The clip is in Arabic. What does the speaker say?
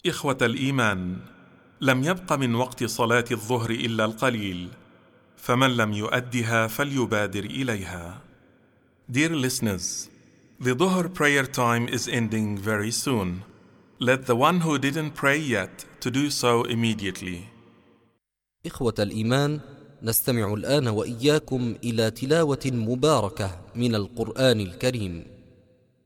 إخوة الإيمان، لم يبق من وقت صلاة الظهر إلا القليل، فمن لم يؤدها فليبادر إليها. Dear listeners, the Dhuhr prayer time is ending very soon. Let the one who didn't pray yet to do so immediately. إخوة الإيمان، نستمع الآن وإياكم إلى تلاوة مباركة من القرآن الكريم.